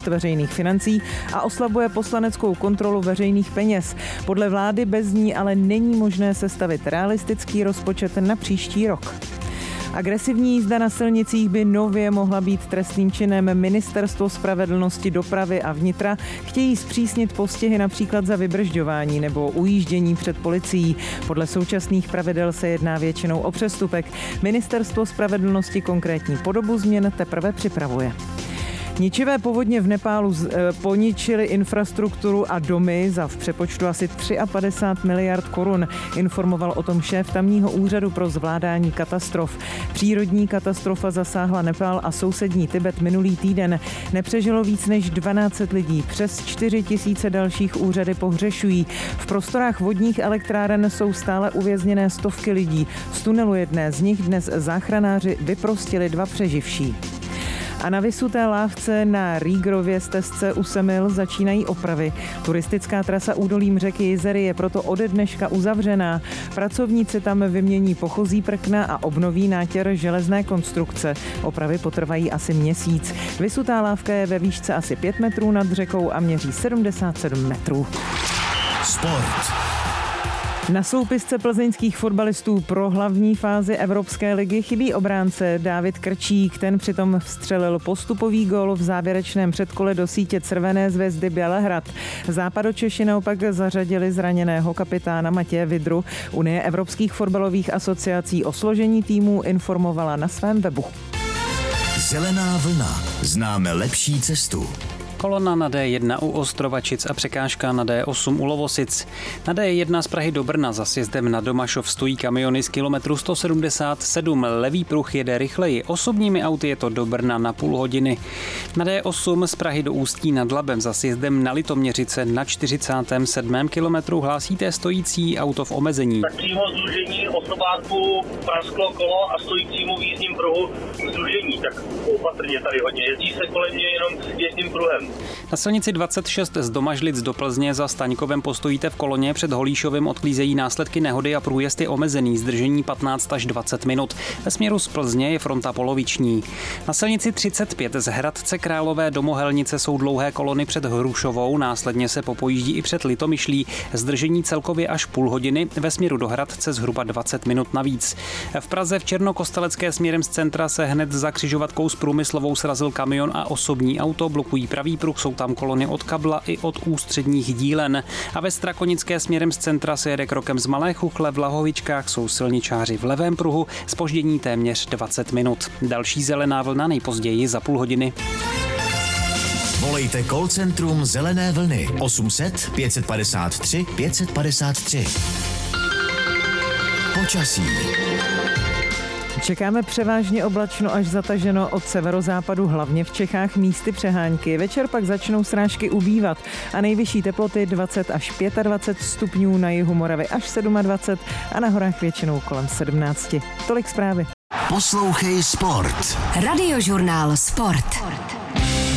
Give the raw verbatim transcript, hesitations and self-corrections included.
veřejných financí a oslabuje poslaneckou kontrolu veřejných peněz. Podle vlády bez ní ale není možné sestavit realistický rozpočet na příští rok. Agresivní jízda na silnicích by nově mohla být trestným činem. Ministerstvo spravedlnosti, dopravy a vnitra chtějí zpřísnit postihy například za vybržďování nebo ujíždění před policií. Podle současných pravidel se jedná většinou o přestupek. Ministerstvo spravedlnosti konkrétní podobu změn teprve připravuje. Ničivé povodně v Nepálu poničily infrastrukturu a domy za v přepočtu asi padesát tři miliard korun. Informoval o tom šéf tamního úřadu pro zvládání katastrof. Přírodní katastrofa zasáhla Nepál a sousední Tibet minulý týden. Nepřežilo víc než dvanáct set lidí. Přes čtyři tisíce dalších úřady pohřešují. V prostorách vodních elektráren jsou stále uvězněné stovky lidí. Z tunelu jedné z nich dnes záchranáři vyprostili dva přeživší. A na vysuté lávce na Rýgrově stezce u Semil začínají opravy. Turistická trasa údolím řeky Jizery je proto ode dneška uzavřená. Pracovníci tam vymění pochozí prkna a obnoví nátěr železné konstrukce. Opravy potrvají asi měsíc. Vysutá lávka je ve výšce asi pět metrů nad řekou a měří sedmdesát sedm metrů. Sport. Na soupisce plzeňských fotbalistů pro hlavní fázi Evropské ligy chybí obránce Dávid Krčík. Ten přitom vstřelil postupový gól v závěrečném předkole do sítě Červené zvezdy Bělehrad. Západočeši naopak zařadili zraněného kapitána Matěje Vidru. Unie evropských fotbalových asociací o složení týmů informovala na svém webu. Zelená vlna. Známe lepší cestu. Kolona na D jedna u Ostrovačic a překážka na D osm u Lovosic. Na D jedna z Prahy do Brna za sjezdem na Domašov stojí kamiony z kilometru sto sedmdesát sedm. Levý pruh jede rychleji. Osobními auty je to do Brna na půl hodiny. Na D osm z Prahy do Ústí nad Labem za sjezdem na Litoměřice na čtyřicátém sedmém kilometru hlásíte stojící auto v omezení. Tak přímo združení osobáků prasklo kolo a stojícímu v jízdním pruhu združení. Tak opatrně tady hodně. Jezdí se kolem mě jenom jízdním pruhem. Na silnici dvacet šest z Domažlic do Plzně za Staňkovem postojíte v koloně, před Holíšovem odklízejí následky nehody a průjezd je omezený, zdržení patnáct až dvacet minut. Ve směru z Plzně je fronta poloviční. Na silnici třicet pět z Hradce Králové do Mohelnice jsou dlouhé kolony před Hrušovou, následně se popojíždí i před Litomyšlí, zdržení celkově až půl hodiny, ve směru do Hradce zhruba dvacet minut navíc. V Praze v Černokostelecké směrem z centra se hned za křižovatkou s Průmyslovou srazil kamion a osobní auto, blokují pravý pruh, jsou tam kolony od Kabla i od ústředních dílen. A ve Strakonické směrem z centra se jede krokem z Malé Chuchle, v Lahovičkách jsou silničáři v levém pruhu, zpoždění téměř dvacet minut. Další zelená vlna nejpozději za půl hodiny. Volejte call centrum Zelené vlny osm set pět padesát tři pět padesát tři. Počasí. Čekáme převážně oblačno až zataženo od severozápadu, hlavně v Čechách místy přehánky. Večer pak začnou srážky ubývat a nejvyšší teploty dvacet až dvacet pět stupňů, na jihu Moravy až dvacet sedm a na horách většinou kolem sedmnáct. Tolik zprávy. Poslouchej Sport. Radiožurnál Sport.